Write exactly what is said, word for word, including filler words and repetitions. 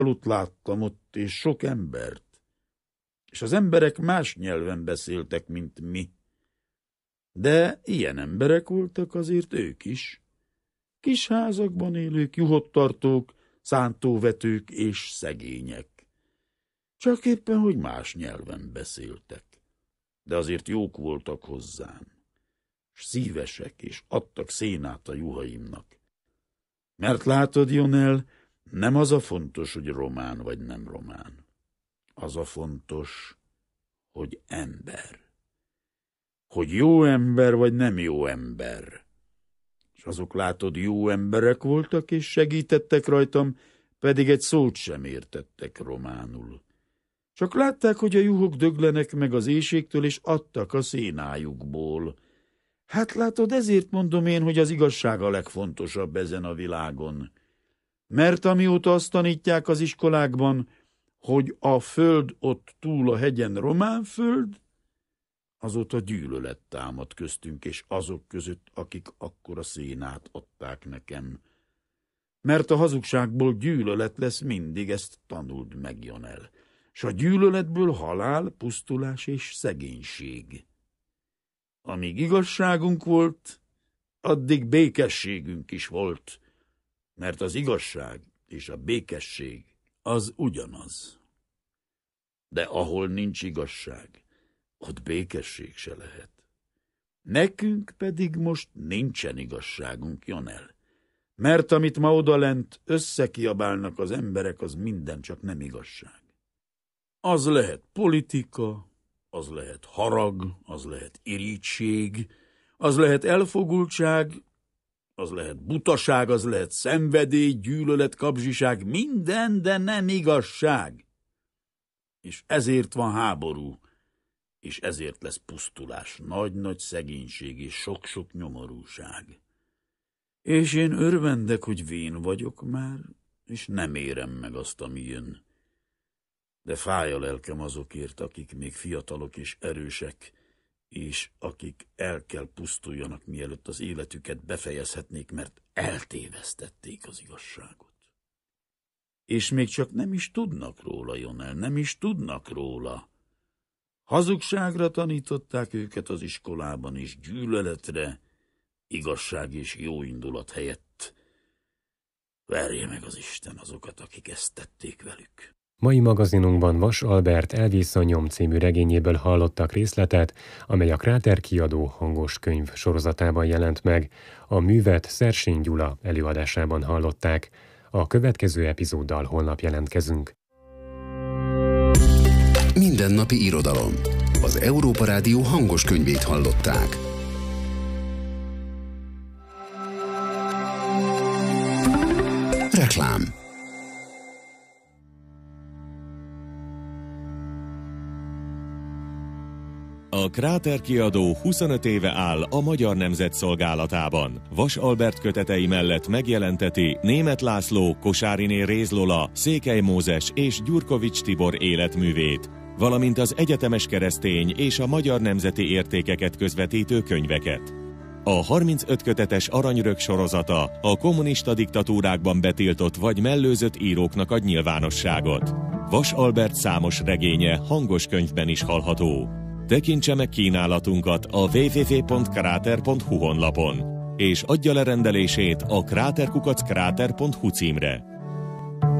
Aludt láttam ott, és sok embert, és az emberek más nyelven beszéltek, mint mi. De ilyen emberek voltak azért ők is. Kis házakban élők, juhottartók, szántóvetők és szegények. Csak éppen, hogy más nyelven beszéltek. De azért jók voltak hozzám, s szívesek, és adtak szénát a juhaimnak. Mert látod, Jonel, nem az a fontos, hogy román vagy nem román. Az a fontos, hogy ember. Hogy jó ember vagy nem jó ember. És azok, látod, jó emberek voltak, és segítettek rajtam, pedig egy szót sem értettek románul. Csak látták, hogy a juhok döglenek meg az éhségtől, és adtak a szénájukból. Hát látod, ezért mondom én, hogy az igazság a legfontosabb ezen a világon. Mert amióta azt tanítják az iskolákban, hogy a föld ott túl a hegyen román föld, azóta gyűlölet támad köztünk, és azok között, akik akkor a szénát adták nekem. Mert a hazugságból gyűlölet lesz mindig, ezt tanuld meg, Jonel. S a gyűlöletből halál, pusztulás és szegénység. Amíg igazságunk volt, addig békességünk is volt, mert az igazság és a békesség az ugyanaz. De ahol nincs igazság, ott békesség se lehet. Nekünk pedig most nincsen igazságunk, Jonel, mert amit ma odalent összekiabálnak az emberek, az minden csak nem igazság. Az lehet politika, az lehet harag, az lehet irigység, az lehet elfogultság, az lehet butaság, az lehet szenvedély, gyűlölet, kapzsiság, minden, de nem igazság. És ezért van háború, és ezért lesz pusztulás, nagy-nagy szegénység és sok-sok nyomorúság. És én örvendek, hogy vén vagyok már, és nem érem meg azt, ami jön. De fáj a lelkem azokért, akik még fiatalok és erősek, és akik el kell pusztuljanak, mielőtt az életüket befejezhetnék, mert eltévesztették az igazságot. És még csak nem is tudnak róla, Jonel, nem is tudnak róla. Hazugságra tanították őket az iskolában, és gyűlöletre, igazság és jó indulat helyett. Verje meg az Isten azokat, akik ezt tették velük. Mai magazinunkban Vas Albert Elvész a nyom című regényéből hallottak részletet, amely a Kráter kiadó hangos könyv sorozatában jelent meg. A művet Szersény Gyula előadásában hallották. A következő epizóddal holnap jelentkezünk. Mindennapi irodalom. Az Európa Rádió hangos könyvét hallották. Reklám. A Kráter kiadó huszonöt éve áll a Magyar Nemzet szolgálatában. Vas Albert kötetei mellett megjelenteti Németh László, Kosáriné Réz Lola, Székely Mózes és Gyurkovics Tibor életművét, valamint az egyetemes keresztény és a magyar nemzeti értékeket közvetítő könyveket. A harmincöt kötetes Aranyrög sorozata a kommunista diktatúrákban betiltott vagy mellőzött íróknak ad nyilvánosságot. Vas Albert számos regénye hangos könyvben is hallható. Tekintse meg kínálatunkat a double-u double-u double-u pont kráter pont hu honlapon, és adja le rendelését a kráter kukac kráter pont hu címre.